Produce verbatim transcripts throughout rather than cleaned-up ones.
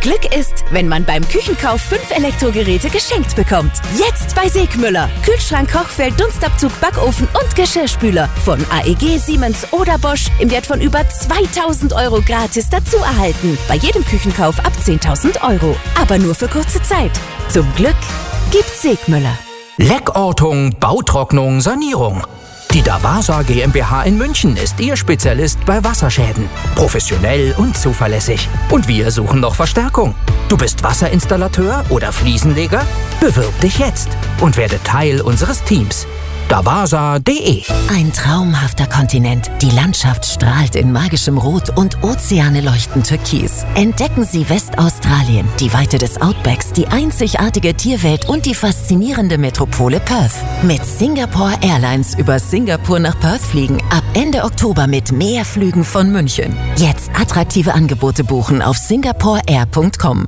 Glück ist, wenn man beim Küchenkauf fünf Elektrogeräte geschenkt bekommt. Jetzt bei Segmüller. Kühlschrank, Kochfeld, Dunstabzug, Backofen und Geschirrspüler. Von A E G, Siemens oder Bosch im Wert von über zweitausend Euro gratis dazu erhalten. Bei jedem Küchenkauf ab zehntausend Euro. Aber nur für kurze Zeit. Zum Glück gibt's Segmüller. Leckortung, Bautrocknung, Sanierung. Die Davasa GmbH in München ist Ihr Spezialist bei Wasserschäden. Professionell und zuverlässig. Und wir suchen noch Verstärkung. Du bist Wasserinstallateur oder Fliesenleger? Bewirb dich jetzt und werde Teil unseres Teams. davasa punkt de. Ein traumhafter Kontinent. Die Landschaft strahlt in magischem Rot und Ozeane leuchten türkis. Entdecken Sie Westaustralien, die Weite des Outbacks, die einzigartige Tierwelt und die faszinierende Metropole Perth. Mit Singapore Airlines über Singapur nach Perth fliegen. Ab Ende Oktober mit mehr Flügen von München. Jetzt attraktive Angebote buchen auf singapore air punkt com.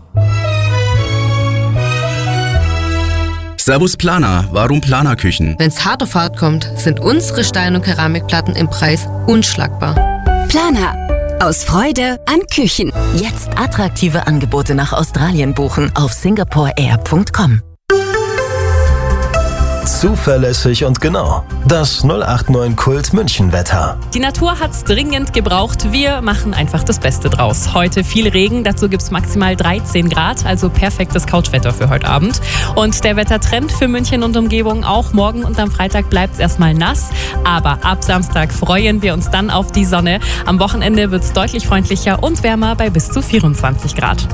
Servus Planer, warum Planerküchen? Wenn's hart auf hart kommt, sind unsere Stein- und Keramikplatten im Preis unschlagbar. Planer. Aus Freude an Küchen. Jetzt attraktive Angebote nach Australien buchen auf singapore air punkt com. Zuverlässig und genau. Das null acht neun Kult München Wetter. Die Natur hat's dringend gebraucht. Wir machen einfach das Beste draus. Heute viel Regen, dazu gibt's maximal dreizehn Grad, also perfektes Couchwetter für heute Abend. Und der Wettertrend für München und Umgebung auch morgen und am Freitag bleibt's erstmal nass. Aber ab Samstag freuen wir uns dann auf die Sonne. Am Wochenende wird's deutlich freundlicher und wärmer bei bis zu vierundzwanzig Grad.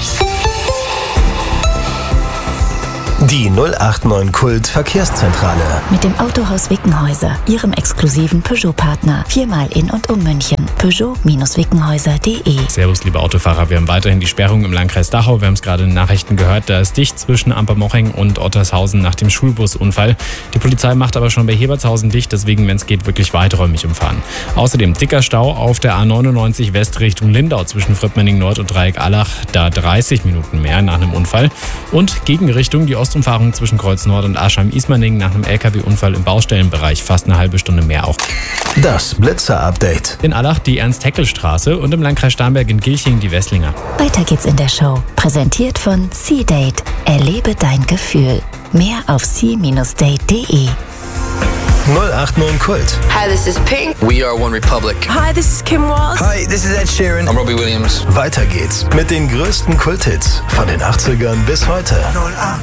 Die null acht neun Kult Verkehrszentrale. Mit dem Autohaus Wickenhäuser, Ihrem exklusiven Peugeot-Partner. Viermal in und um München. Peugeot Wickenhäuser punkt de. Servus, liebe Autofahrer. Wir haben weiterhin die Sperrung im Landkreis Dachau. Wir haben es gerade in den Nachrichten gehört. Da ist dicht zwischen Ampermoching und Ottershausen nach dem Schulbusunfall. Die Polizei macht aber schon bei Hebertshausen dicht. Deswegen, wenn es geht, wirklich weiträumig umfahren. Außerdem dicker Stau auf der A neunundneunzig West Richtung Lindau zwischen Fröppmenning Nord und Dreieck-Allach. Da dreißig Minuten mehr nach einem Unfall. Und Gegenrichtung die Ostumfahrung zwischen Kreuz Nord und Aschheim-Ismaning nach einem L K W-Unfall im Baustellenbereich. Fast eine halbe Stunde mehr auch. Das Blitzer-Update. In Allach die Ernst-Haeckel-Straße und im Landkreis Starnberg in Gilching die Wesslinger. Weiter geht's in der Show. Präsentiert von C-Date. Erlebe dein Gefühl. Mehr auf c Bindestrich date punkt de. null acht neun Kult. Hi, this is Pink. We are One Republic. Hi, this is Kim Walsh. Hi, this is Ed Sheeran. I'm Robbie Williams. Weiter geht's mit den größten Kulthits von den achtzigern bis heute. null acht